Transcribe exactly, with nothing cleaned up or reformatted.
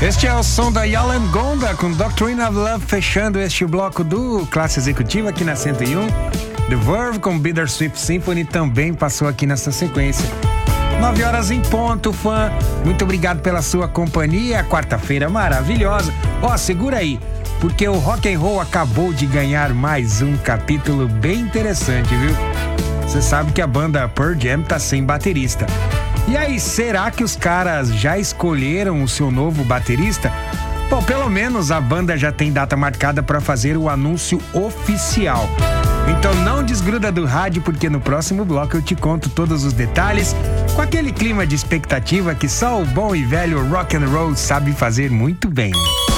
Este é o som da Yolanda Gonda com Doctrine of Love, fechando este bloco do Classe Executiva aqui na cento e um. The Verve com Bittersweet Symphony também passou aqui nessa sequência. Nove horas em ponto, fã. Muito obrigado pela sua companhia. Quarta-feira maravilhosa. Ó, oh, segura aí, porque o rock and roll acabou de ganhar mais um capítulo bem interessante, viu? Você sabe que a banda Pearl Jam tá sem baterista. E aí, será que os caras já escolheram o seu novo baterista? Bom, pelo menos a banda já tem data marcada para fazer o anúncio oficial. Então não desgruda do rádio, porque no próximo bloco eu te conto todos os detalhes, com aquele clima de expectativa que só o bom e velho rock and roll sabe fazer muito bem.